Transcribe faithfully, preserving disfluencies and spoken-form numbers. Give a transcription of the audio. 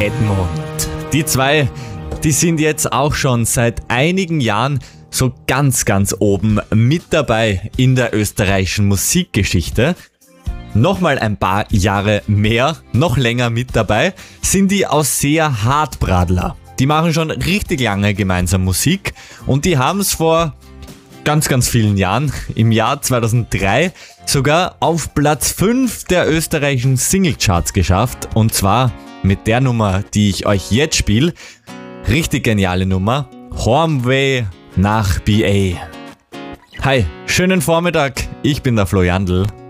Edmund. Die zwei, die sind jetzt auch schon seit einigen Jahren so ganz, ganz oben mit dabei in der österreichischen Musikgeschichte. Nochmal ein paar Jahre mehr, noch länger mit dabei, sind die Ausseer Hartbradler. Die machen schon richtig lange gemeinsam Musik und die haben es vor ganz, ganz vielen Jahren, im Jahr zweitausenddrei, sogar auf Platz fünf der österreichischen Singlecharts geschafft. Und zwar mit der Nummer, die ich euch jetzt spiele. Richtig geniale Nummer. Heimweh nach B A. Hi, schönen Vormittag. Ich bin der Flo Jandl.